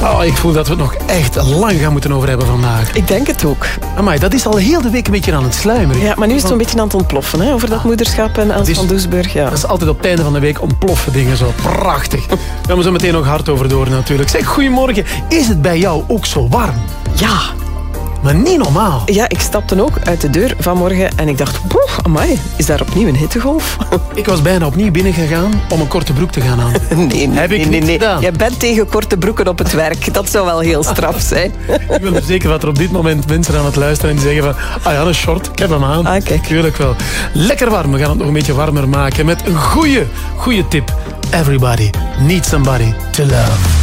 Oh, ik voel dat we het nog echt lang gaan moeten over hebben vandaag. Ik denk het ook. Amai, dat is al heel de week een beetje aan het sluimeren. Ja, maar nu is het een beetje aan het ontploffen, hè, over dat moederschap en Els van Doesburg. Ja. Dat is altijd op het einde van de week ontploffen dingen zo. Prachtig. Daar gaan we zo meteen nog hard over door natuurlijk. Zeg, goedemorgen. Is het bij jou ook zo warm? Ja. Maar niet normaal. Ja, ik stapte ook uit de deur vanmorgen en ik dacht, amai, is daar opnieuw een hittegolf? Ik was bijna opnieuw binnengegaan om een korte broek te gaan aan. Nee. Jij bent tegen korte broeken op het werk. Dat zou wel heel straf zijn. Ik ben er zeker dat er op dit moment mensen aan het luisteren en die zeggen van, een short, ik heb hem aan. Ah, kijk. Tuurlijk wel. Lekker warm, we gaan het nog een beetje warmer maken met een goeie tip. Everybody needs somebody to love.